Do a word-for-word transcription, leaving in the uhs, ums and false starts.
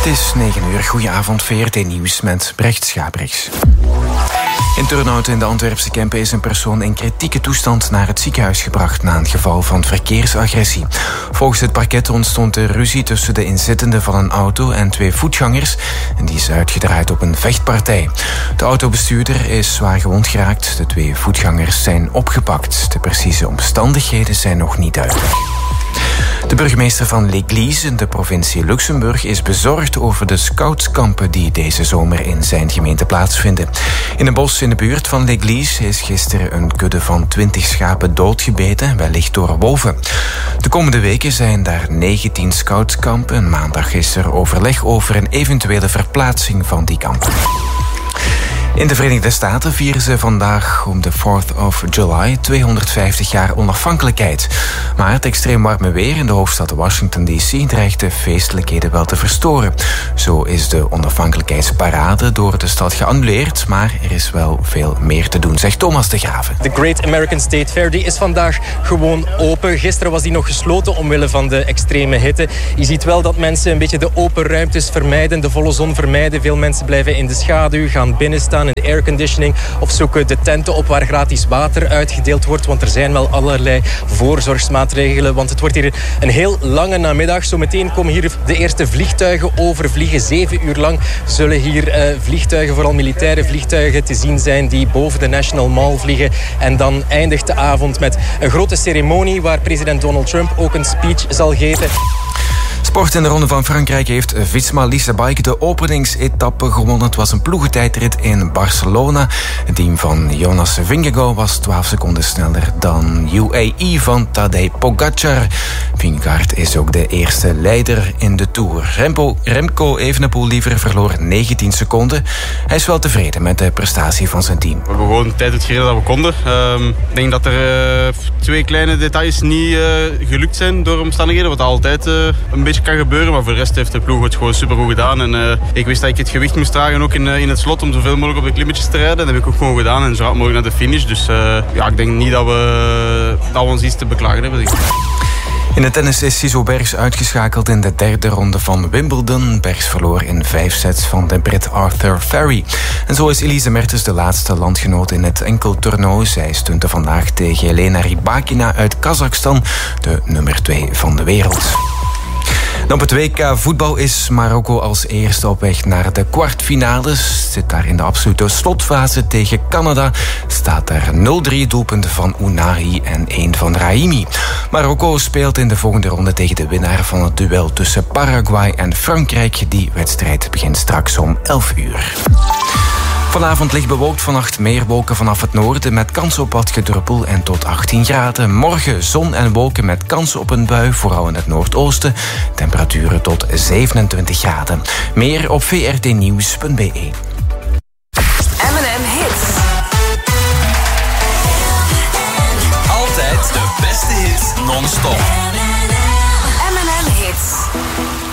Het is negen uur. Goedenavond, V R T Nieuws met Brecht Schabrichs. In Turnhout in de Antwerpse Kempen is een persoon in kritieke toestand naar het ziekenhuis gebracht na een geval van verkeersagressie. Volgens het parket ontstond er ruzie tussen de inzittenden van een auto en twee voetgangers en die is uitgedraaid op een vechtpartij. De autobestuurder is zwaar gewond geraakt. De twee voetgangers zijn opgepakt. De precieze omstandigheden zijn nog niet duidelijk. De burgemeester van L'Église in de provincie Luxemburg is bezorgd over de scoutskampen die deze zomer in zijn gemeente plaatsvinden. In een bos in de buurt van L'Église is gisteren een kudde van twintig schapen doodgebeten, wellicht door wolven. De komende weken zijn daar negentien scoutskampen. Maandag is er overleg over een eventuele verplaatsing van die kampen. In de Verenigde Staten vieren ze vandaag om de fourth of July tweehonderdvijftig jaar onafhankelijkheid. Maar het extreem warme weer in de hoofdstad Washington D C dreigt de feestelijkheden wel te verstoren. Zo is de onafhankelijkheidsparade door de stad geannuleerd, maar er is wel veel meer te doen, zegt Thomas de Graven. De Great American State Fair die is vandaag gewoon open. Gisteren was die nog gesloten omwille van de extreme hitte. Je ziet wel dat mensen een beetje de open ruimtes vermijden, de volle zon vermijden. Veel mensen blijven in de schaduw, gaan binnen staan in de airconditioning of zoeken de tenten op waar gratis water uitgedeeld wordt, want er zijn wel allerlei voorzorgsmaatregelen, want het wordt hier een heel lange namiddag. Zometeen komen hier de eerste vliegtuigen overvliegen. Zeven uur lang zullen hier uh, vliegtuigen, vooral militaire vliegtuigen, te zien zijn die boven de National Mall vliegen. En dan eindigt de avond met een grote ceremonie waar president Donald Trump ook een speech zal geven. Sport in de Ronde van Frankrijk heeft Visma Leasebike de openingsetappe gewonnen. Het was een ploegentijdrit in Barcelona. Het team van Jonas Vingegaard was twaalf seconden sneller dan U A E van Tadej Pogacar. Vingegaard is ook de eerste leider in de Tour. Remco, Remco Evenepoel liever verloor negentien seconden. Hij is wel tevreden met de prestatie van zijn team. We hebben gewoon de tijd uitgereden dat we konden. Uh, ik denk dat er uh, twee kleine details niet uh, gelukt zijn door omstandigheden, wat altijd uh, een beetje kan gebeuren, maar voor de rest heeft de ploeg het gewoon supergoed gedaan. En, uh, ik wist dat ik het gewicht moest dragen ook in, uh, in het slot om zoveel mogelijk op de klimmetjes te rijden. Dat heb ik ook gewoon gedaan en zo hard mogelijk naar de finish. Dus uh, ja, ik denk niet dat we, dat we ons iets te beklagen hebben. Denk ik. In de tennis is Ciso Bergs uitgeschakeld in de derde ronde van Wimbledon. Bergs verloor in vijf sets van de Brit Arthur Ferry. En zo is Elise Mertens de laatste landgenoot in het enkeltoernooi. Zij stunte vandaag tegen Elena Rybakina uit Kazachstan, de nummer twee van de wereld. Dan op het W K voetbal is Marokko als eerste op weg naar de kwartfinales. Zit daar in de absolute slotfase tegen Canada. Staat er nul drie doelpunten van Ounahi en één van Rahimi. Marokko speelt in de volgende ronde tegen de winnaar van het duel tussen Paraguay en Frankrijk. Die wedstrijd begint straks om elf uur. Vanavond licht bewolkt, vannacht meer wolken vanaf het noorden met kans op wat gedruppel en tot achttien graden. Morgen zon en wolken met kans op een bui, vooral in het noordoosten. Temperaturen tot zevenentwintig graden. Meer op v r t nieuws punt b e.